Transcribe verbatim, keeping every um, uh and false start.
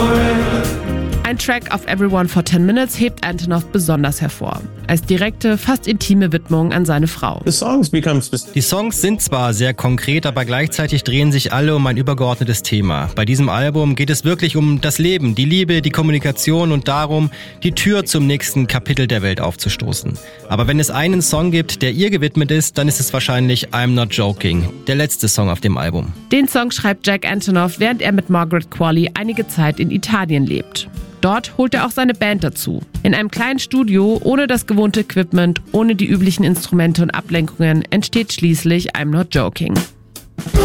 Ein Track auf Everyone for ten Minutes hebt Antonoff besonders hervor. Als direkte, fast intime Widmung an seine Frau. Die Songs sind zwar sehr konkret, aber gleichzeitig drehen sich alle um ein übergeordnetes Thema. Bei diesem Album geht es wirklich um das Leben, die Liebe, die Kommunikation und darum, die Tür zum nächsten Kapitel der Welt aufzustoßen. Aber wenn es einen Song gibt, der ihr gewidmet ist, dann ist es wahrscheinlich I'm Not Joking, der letzte Song auf dem Album. Den Song schreibt Jack Antonoff, während er mit Margaret Qualley einige Zeit in Italien lebt. Dort holt er auch seine Band dazu. In einem kleinen Studio, ohne das gewohnte Equipment, ohne die üblichen Instrumente und Ablenkungen, entsteht schließlich I'm Not Joking.